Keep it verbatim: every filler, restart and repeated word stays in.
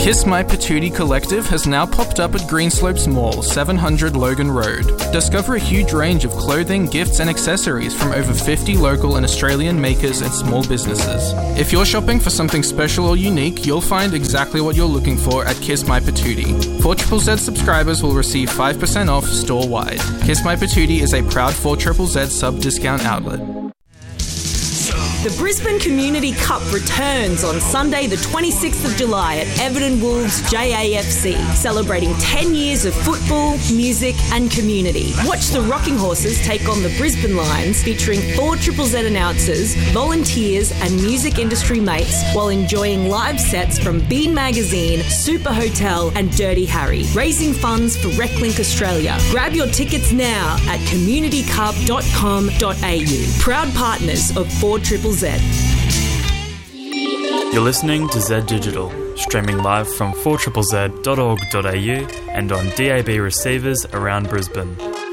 Kiss My Patootie Collective has now popped up at Greenslopes Mall, seven hundred Logan Road. Discover a huge range of clothing, gifts and accessories from over fifty local and Australian makers and small businesses. If you're shopping for something special or unique, you'll find exactly what you're looking for at Kiss My Patootie. four Z Z Z subscribers will receive five percent off store-wide. Kiss My Patootie is a proud four Z Z Z sub-discount outlet. The Brisbane Community Cup returns on Sunday the twenty-sixth of July at Everton Wolves J A F C, celebrating ten years of football, music and community. Watch the Rocking Horses take on the Brisbane Lions, featuring four Z Z Z announcers, volunteers and music industry mates, while enjoying live sets from Bean Magazine, Super Hotel and Dirty Harry, raising funds for RecLink Australia. Grab your tickets now at community cup dot com dot a u. Proud partners of four Z Z Z. You're listening to Z Digital, streaming live from four Z Z Z dot org dot a u and on D A B receivers around Brisbane.